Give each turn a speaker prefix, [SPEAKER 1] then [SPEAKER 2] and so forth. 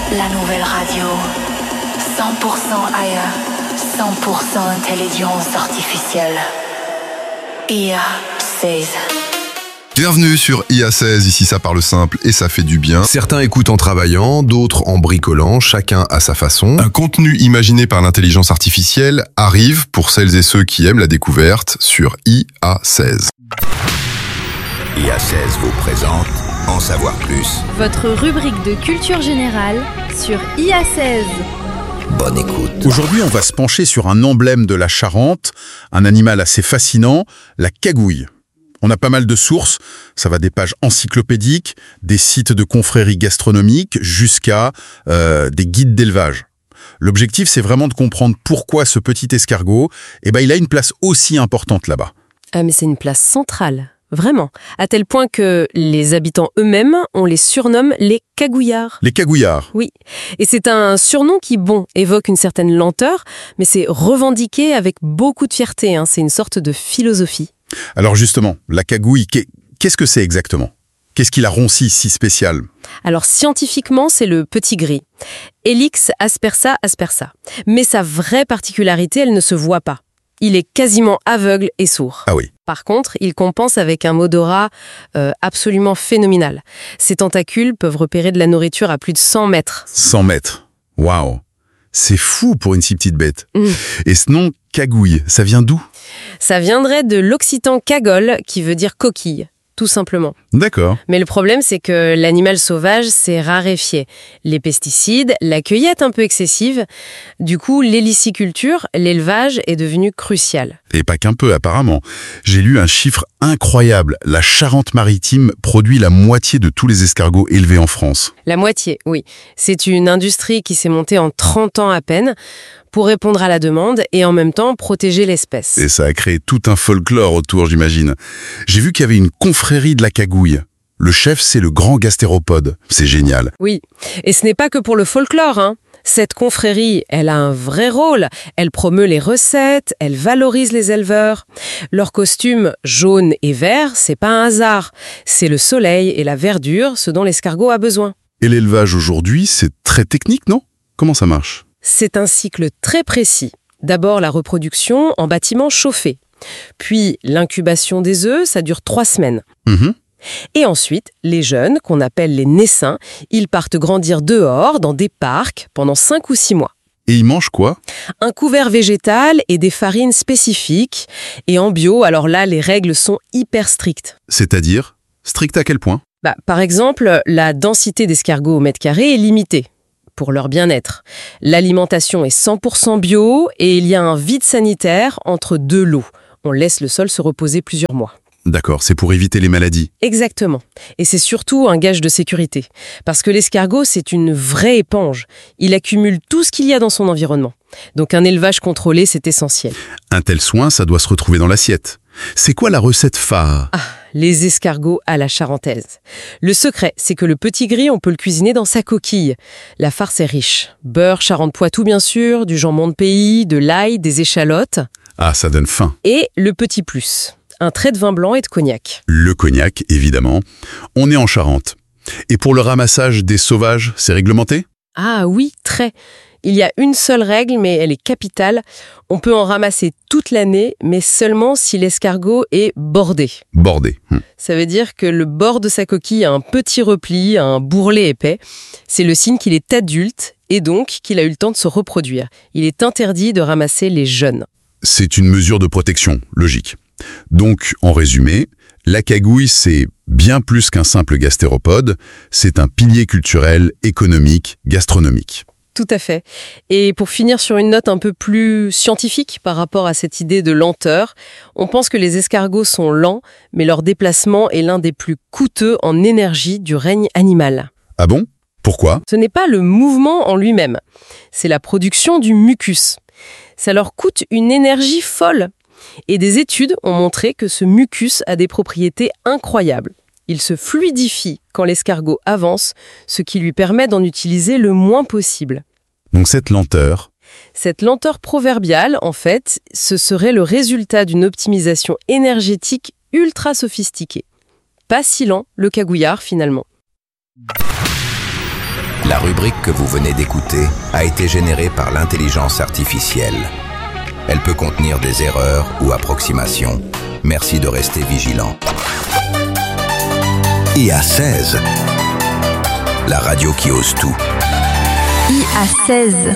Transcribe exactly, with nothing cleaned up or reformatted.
[SPEAKER 1] La nouvelle radio. cent pour cent ailleurs. cent pour cent intelligence artificielle. I A seize.
[SPEAKER 2] Bienvenue sur I A seize, ici ça parle simple et ça fait du bien. Certains écoutent en travaillant, d'autres en bricolant, chacun à sa façon. Un contenu imaginé par l'intelligence artificielle arrive pour celles et ceux qui aiment la découverte sur I A seize.
[SPEAKER 3] I A seize vous présente En savoir plus.
[SPEAKER 4] Votre rubrique de culture générale sur I A seize.
[SPEAKER 3] Bonne écoute.
[SPEAKER 5] Aujourd'hui, on va se pencher sur un emblème de la Charente, un animal assez fascinant, la cagouille. On a pas mal de sources, ça va des pages encyclopédiques, des sites de confréries gastronomiques, jusqu'à euh, des guides d'élevage. L'objectif, c'est vraiment de comprendre pourquoi ce petit escargot, eh ben, il a une place aussi importante là-bas.
[SPEAKER 6] Ah, mais c'est une place centrale, vraiment, à tel point que les habitants eux-mêmes, on les surnomme les cagouillards.
[SPEAKER 5] Les cagouillards.
[SPEAKER 6] Oui, et c'est un surnom qui, bon, évoque une certaine lenteur, mais c'est revendiqué avec beaucoup de fierté, hein, c'est une sorte de philosophie.
[SPEAKER 5] Alors justement, la cagouille, qu'est-ce que c'est exactement ? Qu'est-ce qui la roncit si spécial ?
[SPEAKER 6] Alors scientifiquement, c'est le petit gris. Helix aspersa aspersa. Mais sa vraie particularité, elle ne se voit pas. Il est quasiment aveugle et sourd.
[SPEAKER 5] Ah oui.
[SPEAKER 6] Par contre, il compense avec un odorat euh, absolument phénoménal. Ses tentacules peuvent repérer de la nourriture à plus de cent mètres.
[SPEAKER 5] cent mètres. Waouh. C'est fou pour une si petite bête.
[SPEAKER 6] Mmh.
[SPEAKER 5] Et ce nom, cagouille, ça vient d'où ?
[SPEAKER 6] Ça viendrait de l'occitan cagole, qui veut dire coquille, tout simplement.
[SPEAKER 5] D'accord.
[SPEAKER 6] Mais le problème, c'est que l'animal sauvage s'est raréfié. Les pesticides, la cueillette un peu excessive. Du coup, l'héliciculture, l'élevage est devenu crucial.
[SPEAKER 5] Et pas qu'un peu, apparemment. J'ai lu un chiffre incroyable. La Charente-Maritime produit la moitié de tous les escargots élevés en France.
[SPEAKER 6] La moitié, oui. C'est une industrie qui s'est montée en trente ans à peine pour répondre à la demande et en même temps protéger l'espèce.
[SPEAKER 5] Et ça a créé tout un folklore autour, j'imagine. J'ai vu qu'il y avait une confrérie de la cagouille. Le chef, c'est le grand gastéropode. C'est génial.
[SPEAKER 6] Oui, et ce n'est pas que pour le folklore, hein. Cette confrérie, elle a un vrai rôle. Elle promeut les recettes, elle valorise les éleveurs. Leur costume jaune et vert, c'est pas un hasard. C'est le soleil et la verdure, ce dont l'escargot a besoin.
[SPEAKER 5] Et l'élevage aujourd'hui, c'est très technique, non ? Comment ça marche ?
[SPEAKER 6] C'est un cycle très précis. D'abord la reproduction en bâtiment chauffé. Puis l'incubation des œufs, ça dure trois semaines.
[SPEAKER 5] Mmh.
[SPEAKER 6] Et ensuite, les jeunes, qu'on appelle les naissins, ils partent grandir dehors, dans des parcs, pendant cinq ou six mois.
[SPEAKER 5] Et ils mangent quoi ?
[SPEAKER 6] Un couvert végétal et des farines spécifiques. Et en bio, alors là, les règles sont hyper strictes.
[SPEAKER 5] C'est-à-dire ? Strict à quel point ?
[SPEAKER 6] Bah, par exemple, la densité d'escargots au mètre carré est limitée pour leur bien-être. L'alimentation est cent pour cent bio et il y a un vide sanitaire entre deux lots. On laisse le sol se reposer plusieurs mois.
[SPEAKER 5] D'accord, c'est pour éviter les maladies.
[SPEAKER 6] Exactement. Et c'est surtout un gage de sécurité. Parce que l'escargot, c'est une vraie éponge. Il accumule tout ce qu'il y a dans son environnement. Donc un élevage contrôlé, c'est essentiel.
[SPEAKER 5] Un tel soin, ça doit se retrouver dans l'assiette. C'est quoi la recette phare ?
[SPEAKER 6] Ah, les escargots à la charentaise. Le secret, c'est que le petit gris, on peut le cuisiner dans sa coquille. La farce est riche. Beurre, Charente-Poitou bien sûr, du jambon de pays, de l'ail, des échalotes.
[SPEAKER 5] Ah, ça donne faim.
[SPEAKER 6] Et le petit plus, un trait de vin blanc et de cognac.
[SPEAKER 5] Le cognac, évidemment. On est en Charente. Et pour le ramassage des sauvages, c'est réglementé ?
[SPEAKER 6] Ah oui, très. Il y a une seule règle, mais elle est capitale. On peut en ramasser toute l'année, mais seulement si l'escargot est bordé.
[SPEAKER 5] Bordé. Hum.
[SPEAKER 6] Ça veut dire que le bord de sa coquille a un petit repli, un bourrelet épais. C'est le signe qu'il est adulte et donc qu'il a eu le temps de se reproduire. Il est interdit de ramasser les jeunes.
[SPEAKER 5] C'est une mesure de protection, logique. Donc, en résumé, la cagouille, c'est bien plus qu'un simple gastéropode. C'est un pilier culturel, économique, gastronomique.
[SPEAKER 6] Tout à fait. Et pour finir sur une note un peu plus scientifique par rapport à cette idée de lenteur, on pense que les escargots sont lents, mais leur déplacement est l'un des plus coûteux en énergie du règne animal.
[SPEAKER 5] Ah bon ? Pourquoi ?
[SPEAKER 6] Ce n'est pas le mouvement en lui-même, c'est la production du mucus. Ça leur coûte une énergie folle. Et des études ont montré que ce mucus a des propriétés incroyables. Il se fluidifie quand l'escargot avance, ce qui lui permet d'en utiliser le moins possible.
[SPEAKER 5] Donc cette lenteur...
[SPEAKER 6] Cette lenteur proverbiale, en fait, ce serait le résultat d'une optimisation énergétique ultra sophistiquée. Pas si lent, le cagouillard, finalement.
[SPEAKER 3] La rubrique que vous venez d'écouter a été générée par l'intelligence artificielle. Elle peut contenir des erreurs ou approximations. Merci de rester vigilant. I A seize, la radio qui ose tout.
[SPEAKER 4] I A seize.